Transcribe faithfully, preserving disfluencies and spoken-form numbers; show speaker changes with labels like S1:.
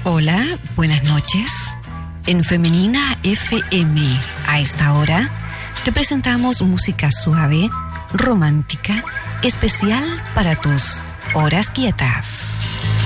S1: Hola, buenas noches. En Femenina F M, a esta hora, te presentamos música suave, romántica, especial para tus horas quietas.